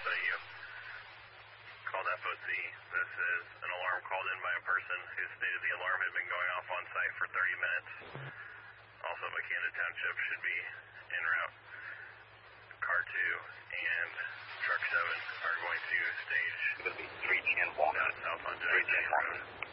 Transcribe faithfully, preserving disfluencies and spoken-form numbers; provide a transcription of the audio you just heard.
you. Called F O C. This is an alarm called in by a person who stated the alarm had been going off on site for thirty minutes. Also, McKenna Township should be en route. Car two and Truck seven are going to stage It's going to be three ten Walnut. south on three ten Walnut.